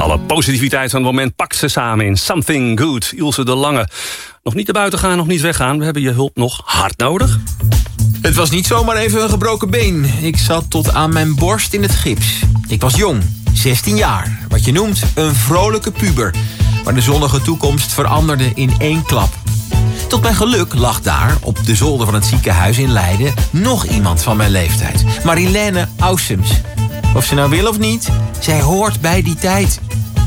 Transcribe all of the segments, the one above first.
Alle positiviteit van het moment pakt ze samen in Something Good. Ilse de Lange. Nog niet naar buiten gaan, nog niet weggaan. We hebben je hulp nog hard nodig. Het was niet zomaar even een gebroken been. Ik zat tot aan mijn borst in het gips. Ik was jong, 16 jaar. Wat je noemt een vrolijke puber. Maar de zonnige toekomst veranderde in één klap. Tot mijn geluk lag daar, op de zolder van het ziekenhuis in Leiden, nog iemand van mijn leeftijd. Marilène Aussems. Of ze nou wil of niet, zij hoort bij die tijd.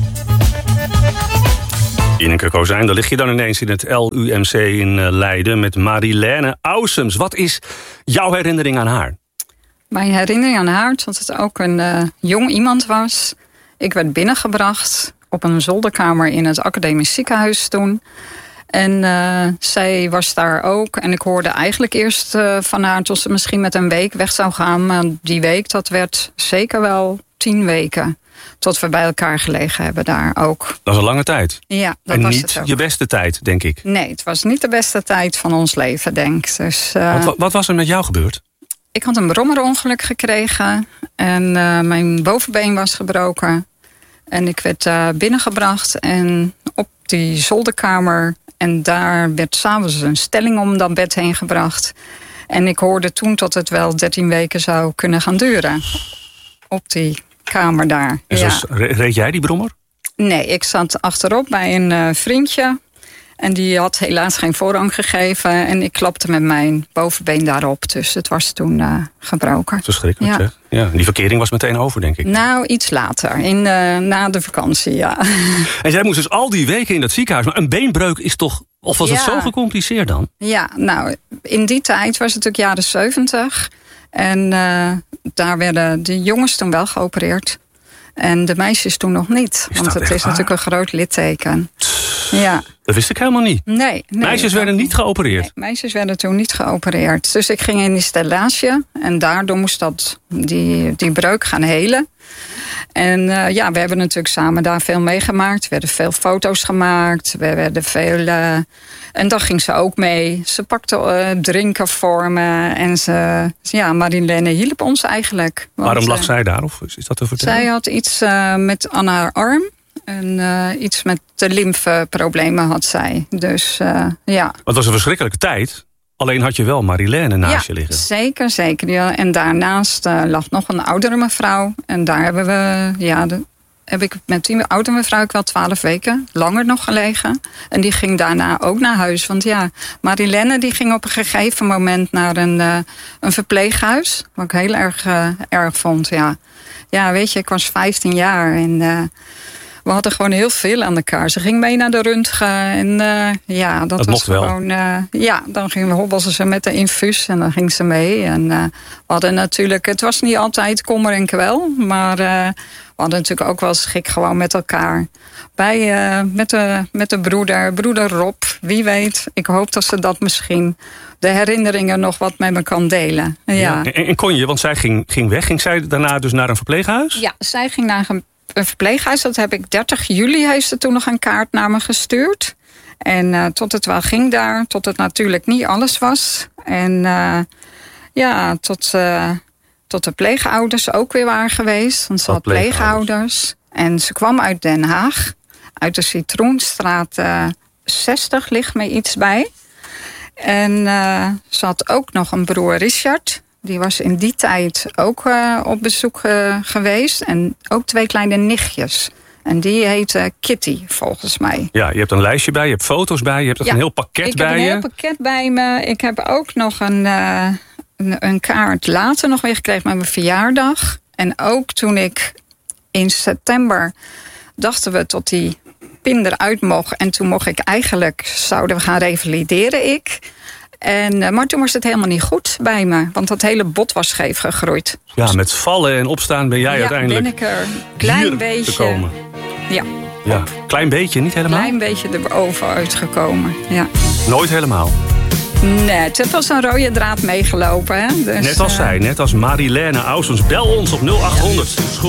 Ineke Kozijn, daar lig je dan ineens in het LUMC in Leiden met Marilène Aussems. Wat is jouw herinnering aan haar? Mijn herinnering aan haar, dat het ook een jong iemand was. Ik werd binnengebracht op een zolderkamer in het academisch ziekenhuis toen. En zij was daar ook. En ik hoorde eigenlijk eerst van haar tot ze misschien met een week weg zou gaan. Maar die week, dat werd zeker wel 10 weken. Tot we bij elkaar gelegen hebben daar ook. Dat is een lange tijd. Ja, dat en was niet het ook. Je beste tijd, denk ik. Nee, het was niet de beste tijd van ons leven, denk ik. Dus, wat was er met jou gebeurd? Ik had een brommerongeluk gekregen. En mijn bovenbeen was gebroken. En ik werd binnengebracht en op die zolderkamer. En daar werd 's avonds een stelling om dat bed heen gebracht. En ik hoorde toen dat het wel 13 weken zou kunnen gaan duren. Op die kamer daar. En ja. Reed jij die brommer? Nee, ik zat achterop bij een vriendje. En die had helaas geen voorrang gegeven. En ik klapte met mijn bovenbeen daarop. Dus het was toen gebroken. Verschrikkelijk, ja. Zeg. Ja, die verkering was meteen over, denk ik. Nou, iets later. Na de vakantie, ja. En jij moest dus al die weken in dat ziekenhuis. Maar een beenbreuk is toch... Of was het zo gecompliceerd dan? Ja, nou, in die tijd was het natuurlijk jaren 70. En daar werden de jongens toen wel geopereerd. En de meisjes toen nog niet. Want het is natuurlijk een groot litteken. Ja. Dat wist ik helemaal niet. Nee, meisjes werden niet geopereerd? Nee, meisjes werden toen niet geopereerd. Dus ik ging in die stellage. En daardoor moest die breuk gaan helen. En ja, we hebben natuurlijk samen daar veel meegemaakt. Er werden veel foto's gemaakt. We werden veel... en dan ging ze ook mee. Ze pakte drinken voor me. En Marilène hielp ons eigenlijk. Want, waarom lag zij daar? Of is dat te vertellen? Zij had iets aan haar arm. En iets met de lymfeproblemen had zij. Dus ja. Het was een verschrikkelijke tijd. Alleen had je wel Marilène naast je liggen. Zeker, zeker. Ja. En daarnaast lag nog een oudere mevrouw. En daar heb ik met die oudere mevrouw wel 12 weken langer nog gelegen. En die ging daarna ook naar huis. Want ja, Marilène die ging op een gegeven moment naar een verpleeghuis. Wat ik heel erg vond, ja. Ja, weet je, ik was 15 jaar en... we hadden gewoon heel veel aan elkaar. Ze ging mee naar de röntgen. En dat was gewoon... dan hobbelden ze met de infuus en dan ging ze mee. En we hadden natuurlijk... Het was niet altijd kommer en kwel. Maar we hadden natuurlijk ook wel schik gewoon met elkaar. Met de broeder Rob. Wie weet. Ik hoop dat ze dat misschien... de herinneringen nog wat met me kan delen. Ja. En kon je, want zij ging weg. Ging zij daarna dus naar een verpleeghuis? Ja, zij ging naar een verpleeghuis. Dat heb ik 30 juli heeft ze toen nog een kaart naar me gestuurd. En tot het wel ging daar. Tot het natuurlijk niet alles was. En tot de pleegouders ook weer waren geweest. Want ze had pleegouders. En ze kwam uit Den Haag. Uit de Citroenstraat 60 ligt me iets bij. En ze had ook nog een broer Richard. Die was in die tijd ook op bezoek geweest. En ook 2 kleine nichtjes. En die heette Kitty, volgens mij. Ja, je hebt een lijstje bij, je hebt foto's bij, je hebt een heel pakket bij je. Ik heb een heel pakket bij me. Ik heb ook nog een kaart later nog weer gekregen met mijn verjaardag. En ook toen ik in september dachten we tot die pin eruit mocht. En toen zouden we gaan revalideren, maar toen was het helemaal niet goed bij me. Want dat hele bot was scheef gegroeid. Ja, met vallen en opstaan ben jij uiteindelijk ben ik er klein beetje te komen. Ja, klein beetje, niet helemaal? Klein beetje erover uitgekomen, ja. Nooit helemaal? Nee, het heeft als een rode draad meegelopen. Hè? Dus, net als zij, net als Marilène Aussems. Bel ons op 0800.